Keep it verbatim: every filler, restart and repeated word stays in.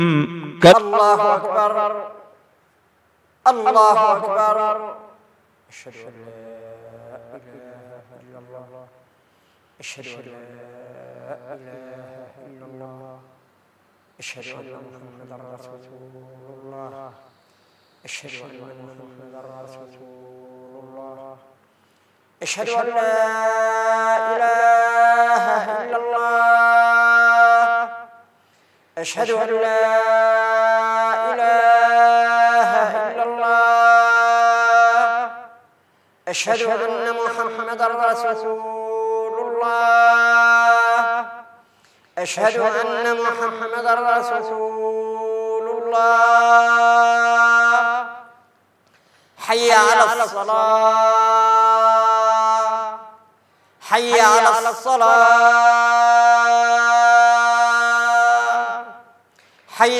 الله أكبر الله أكبر. أشهد أن لا إله إلا الله أشهد أن لا إله إلا الله أشهد أن محمدا رسول الله أشهد أن محمدا رسول الله أشهد أن لا إله إلا الله أشهد أن لا إله إلا الله أشهد أن محمدا رسول الله أشهد أن محمدا رسول الله. حي على الصلاة حي على الصلاة.